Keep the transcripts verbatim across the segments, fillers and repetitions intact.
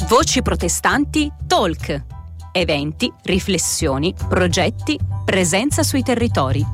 Voci protestanti Talk. Eventi, riflessioni, progetti, presenza sui territori.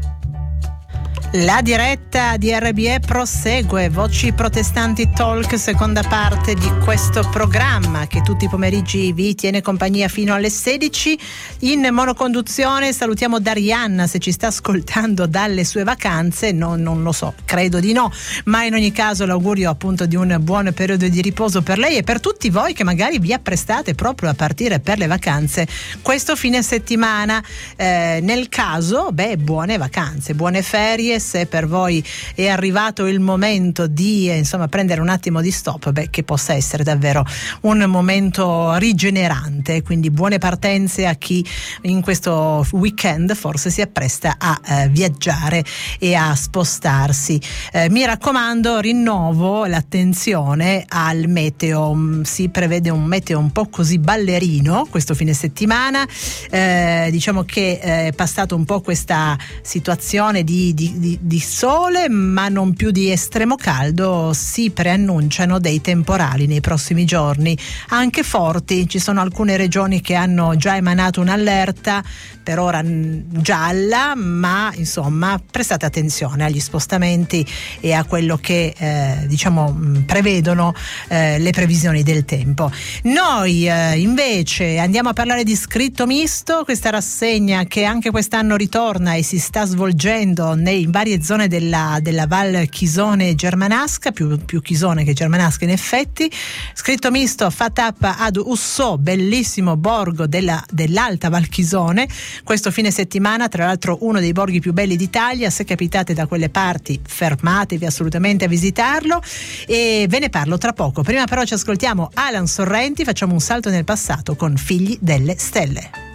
La diretta di R B E prosegue. Voci protestanti Talk, seconda parte di questo programma che tutti i pomeriggi vi tiene compagnia fino alle sedici in monoconduzione. Salutiamo Darianna, se ci sta ascoltando dalle sue vacanze, no, non lo so, credo di no, ma in ogni caso l'augurio appunto di un buon periodo di riposo per lei e per tutti voi che magari vi apprestate proprio a partire per le vacanze questo fine settimana. Eh, nel caso, beh, buone vacanze, buone ferie. Se per voi è arrivato il momento di eh, insomma prendere un attimo di stop, beh, che possa essere davvero un momento rigenerante, quindi buone partenze a chi in questo weekend forse si appresta a eh, viaggiare e a spostarsi. Eh, mi raccomando, rinnovo l'attenzione al meteo. Si prevede un meteo un po' così ballerino questo fine settimana, eh, diciamo che è passato un po' questa situazione di, di, di di sole ma non più di estremo caldo. Si preannunciano dei temporali nei prossimi giorni, anche forti. Ci sono alcune regioni che hanno già emanato un'allerta, per ora gialla, ma insomma prestate attenzione agli spostamenti e a quello che eh, diciamo prevedono eh, le previsioni del tempo. Noi eh, invece andiamo a parlare di Scritto Misto, questa rassegna che anche quest'anno ritorna e si sta svolgendo nei vari zone della, della Val Chisone Germanasca, più, più Chisone che Germanasca in effetti. Scritto Misto fa tappa ad Ussò, bellissimo borgo della, dell'Alta Val Chisone, questo fine settimana, tra l'altro uno dei borghi più belli d'Italia. Se capitate da quelle parti fermatevi assolutamente a visitarlo e ve ne parlo tra poco. Prima però ci ascoltiamo Alan Sorrenti, facciamo un salto nel passato con Figli delle Stelle.